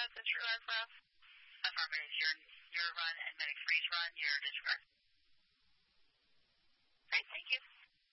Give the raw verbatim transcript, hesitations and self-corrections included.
disregard for us? Affirmative. Your, your run and medic freeze run, your disregard.